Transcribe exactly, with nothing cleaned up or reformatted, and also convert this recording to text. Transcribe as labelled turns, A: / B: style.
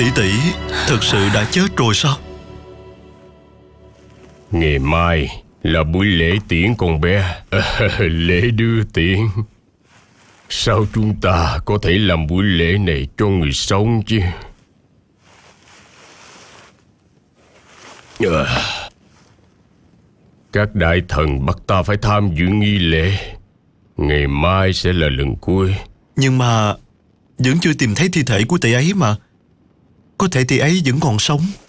A: tỷ tỷ thật sự đã chết rồi sao?
B: Ngày mai là buổi lễ tiễn con bé. Lễ đưa tiễn. Sao chúng ta có thể làm buổi lễ này cho người sống chứ? À, các đại thần bắt ta phải tham dự nghi lễ. Ngày mai sẽ là lần cuối.
A: Nhưng mà vẫn chưa tìm thấy thi thể của tỷ ấy mà. Có thể tỷ ấy vẫn còn sống.